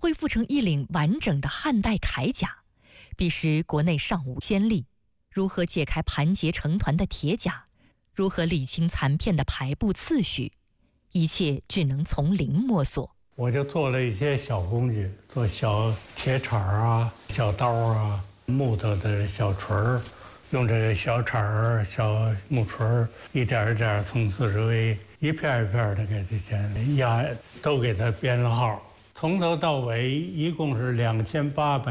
恢复成一领完整的汉代铠甲，彼时国内尚无先例。如何解开盘结成团的铁甲，如何理清残片的排布次序，一切只能从零摸索。 我就做了一些小工具，做小铁铲啊、小刀啊、木头的小锤儿，用这个小铲儿、小木锤儿，一点一点从四周围一片一片的给这些压，都给它编了号。从头到尾一共是2800